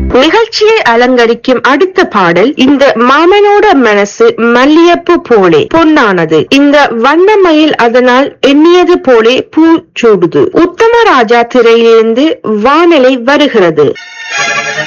நிகழ்ச்சியை அலங்கரிக்கும் அடுத்த பாடல் இந்த மாமனோட மனசு மல்லியப்பு போலே பொன்னானது, இந்த வண்ணமயில் அதனால் எண்ணியது போலே பூ சூடுது. உத்தம ராஜா திரையிலிருந்து வானிலை வருகிறது.